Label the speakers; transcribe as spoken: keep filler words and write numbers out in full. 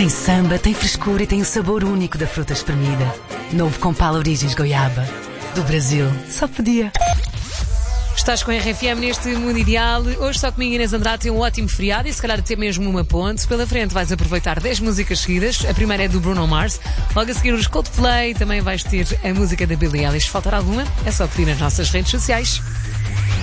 Speaker 1: Tem samba, tem frescura e tem o sabor único da fruta espremida. Novo Compal Origens Goiaba. Do Brasil, só podia.
Speaker 2: Estás com a R F M neste Mundo Ideal. Hoje só comigo, Inês Andrade, tem um ótimo feriado e se calhar até mesmo uma ponte. Pela frente vais aproveitar dez músicas seguidas. A primeira é do Bruno Mars. Logo a seguir os Coldplay. Também vais ter a música da Billie Eilish. Faltar alguma? É só pedir nas nossas redes sociais.